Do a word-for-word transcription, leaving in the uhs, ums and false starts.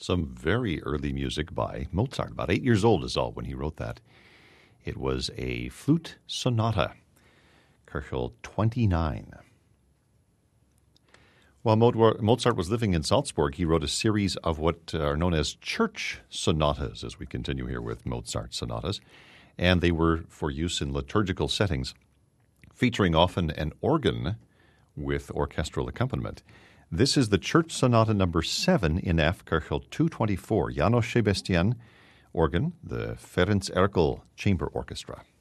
some very early music by Mozart. About eight years old is all when he wrote that. It was a flute sonata, Köchel twenty-nine. While Mozart was living in Salzburg, he wrote a series of what are known as church sonatas, as we continue here with Mozart sonatas, and they were for use in liturgical settings, featuring often an organ with orchestral accompaniment. This is the Church Sonata number seven in F, Köchel two twenty-four, János Sebestyén organ, the Ferenc Erkel Chamber Orchestra.